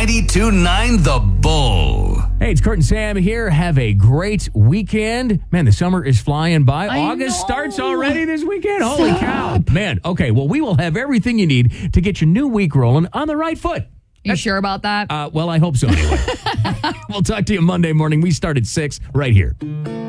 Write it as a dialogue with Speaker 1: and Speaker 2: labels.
Speaker 1: 92.9 The Bull.
Speaker 2: Hey, it's Kurt and Sam here. Have a great weekend. Man, the summer is flying by. August starts already this weekend. Holy cow. Man, okay, well, we will have everything you need to get your new week rolling on the right foot.
Speaker 3: You sure about that?
Speaker 2: Well, I hope so anyway. We'll talk to you Monday morning. We start at 6 right here.